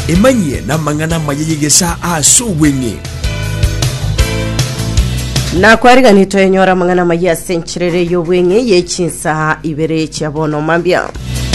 emanye na mangana mayegesa asubwenye na kwariga nitoyenyora mangana maya senchirere yobwenye yechinsa ibere chabono mambia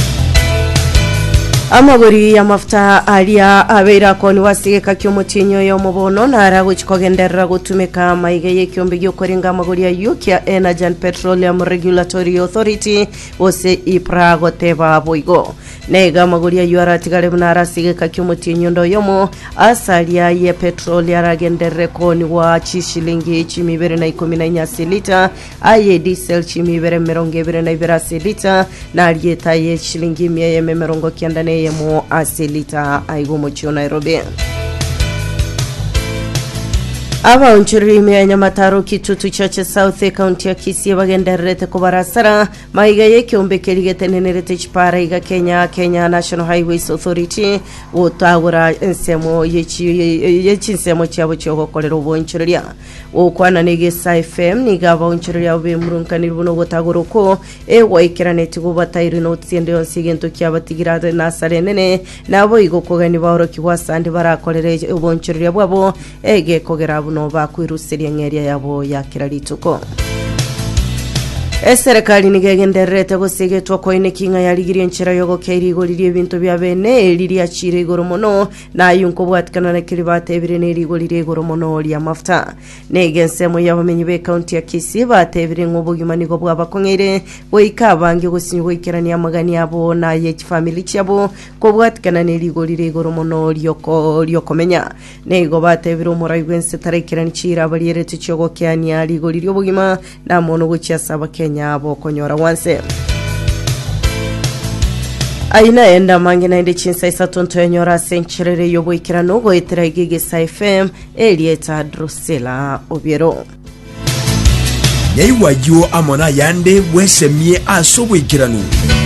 amaburi ya mafuta alia abeira koni wasigeka kyomutinyo yo mubono nara guchikogenderera gutumika maige yekyombe gyokoringa amaguri ya Yukia Energy and Petroleum Regulatory Authority ose ipra goteba boigo nega amaguri ya yaratigale munara sigeka kyomutinyo ndo yomo asalia ye petrol yaragenderere koni wa chishilingi 214 silita aye diesel 222 silita na alieta ye shilingi 190 yemo asilita aigomo chio Nairobi. Aba unchirimi ya nyamataro kitutu chache South County ya Kisii bagenderete kubarasara maiga yeke umbekelige tenenerete chipara iga Kenya National Highways Authority utawura ensemo yechi nsemo chabo choko kolero bonchiriria ukwana negesa FM nigaba unchiriria ube murunkanira buno gotagoroko waikirane tugubatairi no tsiende onsigento kyabatigirade nasarenene nabo igokogani bahoroki wasandi barakorere ubonchiriria bwabo ege kogera no bakwirusiria ngeria yabo yakirarituko Serikali nigegenderete gusigetwa koine kinga yaligirie nchira yogo keirigoririe bintu bya bene eliria chire igoro mono na yunko bwatkana na kiribate ebirene erigoririe igoro mono ya mafuta negensemo yabamenyi be county ya Kisii batebire ngobugimanigo bwabakongere boikabange gusinywe ikirania magani yabo na ye family cyabo ko bwatkana ne erigoririe igoro mono lyokomenya nego batebire umurayigwense tarekirani chira barierete cyogo kyania erigoririe obugima na mono gucyasaba nyabo konyora wanse aina enda mangina ende chinsa isa tonto yenyora senchirere yobo ikirano go itira igegesa FM Elieta Drusilla Obiero Nyaiwa yo amona yande wesemie asobo ikirano